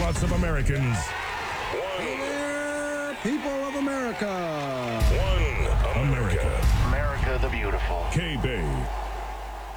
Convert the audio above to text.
thoughts of Americans. Hey there, people of America. One America. America the Beautiful. K-Bay.